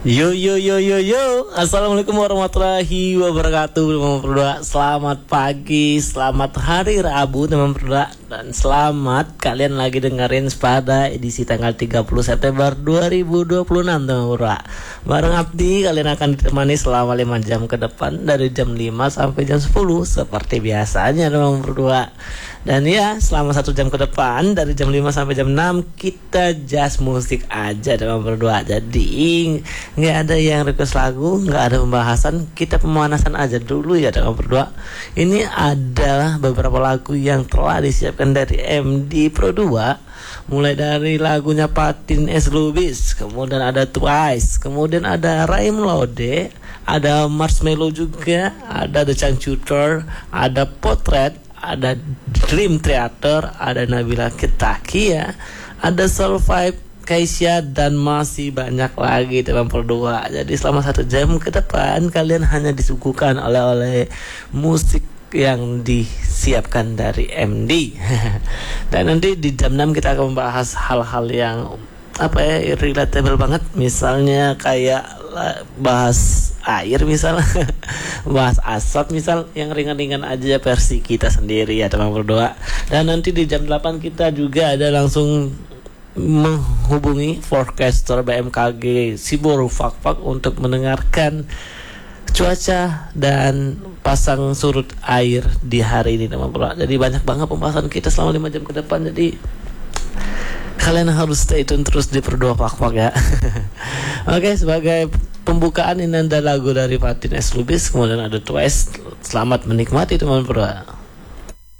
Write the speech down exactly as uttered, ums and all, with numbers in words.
Yo yo yo yo yo, assalamualaikum warahmatullahi wabarakatuh, teman berdua. Selamat pagi, selamat hari Rabu, teman berdua, dan selamat kalian lagi dengerin pada edisi tanggal tiga puluh September dua ribu dua puluh enam, teman berdua. Bareng Abdi, kalian akan ditemani selama lima jam ke depan dari jam lima sampai jam sepuluh seperti biasanya, teman berdua. Dan ya, selama satu jam ke depan dari jam lima sampai jam enam kita just musik aja, teman berdua. Jadi nggak ada yang request lagu, nggak ada pembahasan, kita pemanasan aja dulu ya, teman berdua. Ini adalah beberapa lagu yang telah disiapkan dari M D Pro dua, mulai dari lagunya Fatin S. Lubis, kemudian ada Twice, kemudian ada Raim Lode, ada Marshmello juga, ada The Changcuter, ada Potret, ada Dream Theater, ada Nabila Ketakia, ada Soul Vibe, Kaisya, dan masih banyak lagi, teman berdua. Jadi selama satu jam ke depan kalian hanya disuguhkan oleh-oleh musik yang disiapkan dari M D. Dan nanti di jam enam kita akan membahas hal-hal yang apa ya, relatable banget, misalnya kayak bahas air misalnya, bahas asap misal, yang ringan-ringan aja versi kita sendiri ya, teman berdua. Dan nanti di jam delapan kita juga ada langsung menghubungi forecaster B M K G Sibur Fakfak untuk mendengarkan cuaca dan pasang surut air di hari ini, teman berdua. Jadi banyak banget pembahasan kita selama lima jam ke depan. Jadi kalian harus stay tune terus di Perdua Fakfak ya. Oke, sebagai pembukaan ini ada lagu dari Fatin S. Lubis, kemudian ada Twice. Selamat menikmati, teman berdua.